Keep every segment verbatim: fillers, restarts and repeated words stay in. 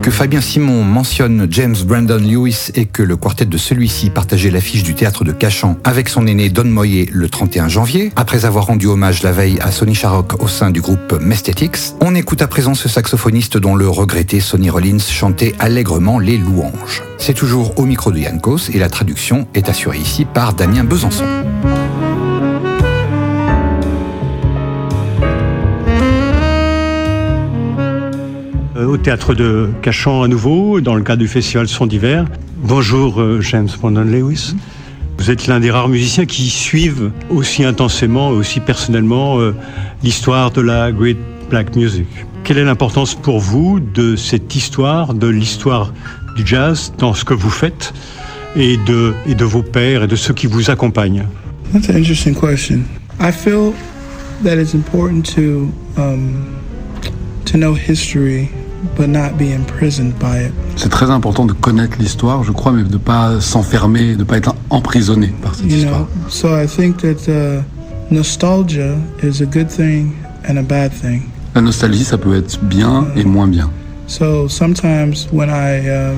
Que Fabien Simon mentionne James Brandon Lewis et que le quartet de celui-ci partageait l'affiche du théâtre de Cachan avec son aîné Don Moyer le trente et un janvier, après avoir rendu hommage la veille à Sonny Sharrock au sein du groupe Mestetics, on écoute à présent ce saxophoniste dont le regretté Sonny Rollins chantait allègrement les louanges. C'est toujours au micro de Yann Kos et la traduction est assurée ici par Damien Besançon. Au théâtre de Cachan à nouveau, dans le cadre du festival Son d'hiver. Bonjour James Brandon Lewis. Vous êtes l'un des rares musiciens qui suivent aussi intensément et aussi personnellement euh, l'histoire de la Great Black Music. Quelle est l'importance pour vous de cette histoire, de l'histoire du jazz dans ce que vous faites et de, et de vos pairs et de ceux qui vous accompagnent? That's an interesting question. I feel that it's important to, um, to know history but not be imprisoned by it. C'est très important de connaître l'histoire, je crois, mais de ne pas s'enfermer, de ne pas être emprisonné par cette you histoire. Know, so I think that uh, nostalgia is a good thing and a bad thing. La nostalgie, ça peut être bien et moins bien. So sometimes when I um,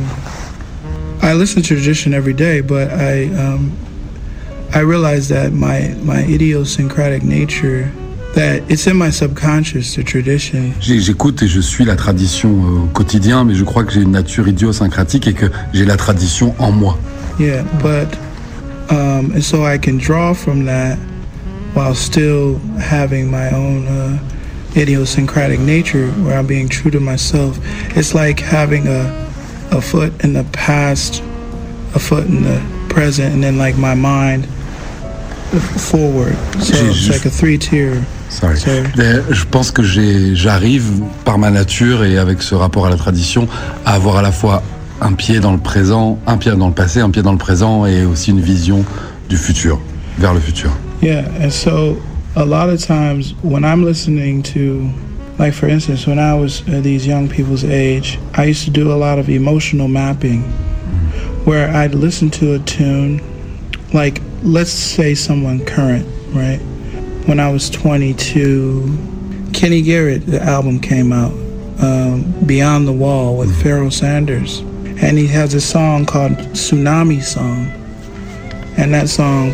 I listen to tradition every day, but I um, I realize that my my idiosyncratic nature, that it's in my subconscious, the tradition. J'écoute et je suis la tradition au quotidien, mais je crois que j'ai une nature idiosyncratique et que j'ai la tradition en moi. Yeah, but um, and so I can draw from that while still having my own uh, idiosyncratic nature, where I'm being true to myself. It's like having a a foot in the past, a foot in the present, and then like my mind forward. So it's like a three-tier. Sorry. Sorry. Je pense que j'ai, j'arrive par ma nature et avec ce rapport à la tradition à avoir à la fois un pied dans le présent, un pied dans le passé, un pied dans le présent et aussi une vision du futur, vers le futur. Yeah, and so a lot of times when I'm listening to, like for instance, when I was at these young people's age, I used to do a lot of emotional mapping where I'd listen to a tune, like let's say someone current, right? When I was twenty-two, Kenny Garrett, the album came out, um, Beyond the Wall with Pharoah Sanders. And he has a song called Tsunami Song. And that song